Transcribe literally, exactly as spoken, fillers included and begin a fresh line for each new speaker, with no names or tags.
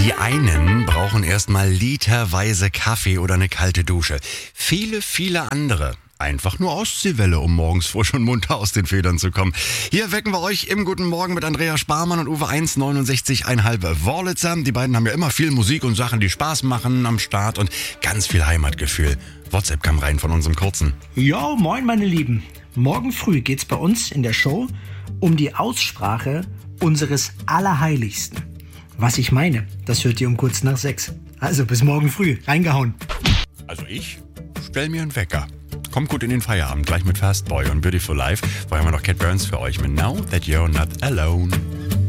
Die einen brauchen erstmal literweise Kaffee oder eine kalte Dusche. Viele, viele andere einfach nur Ostseewelle, um morgens frisch und munter aus den Federn zu kommen. Hier wecken wir euch im Guten Morgen mit Andrea Sparmann und Uwe eins neunundsechzig Komma fünf Wörlitzer. Die beiden haben ja immer viel Musik und Sachen, die Spaß machen am Start und ganz viel Heimatgefühl. WhatsApp kam rein von unserem Kurzen.
Ja, moin meine Lieben. Morgen früh geht's bei uns in der Show um die Aussprache unseres Allerheiligsten. Was ich meine, das hört ihr um kurz nach sechs. Also bis morgen früh. Reingehauen.
Also ich stell mir einen Wecker. Kommt gut in den Feierabend, gleich mit Fastboy und Beautiful Life. Vorher haben wir noch Cat Burns für euch mit Now That You're Not Alone.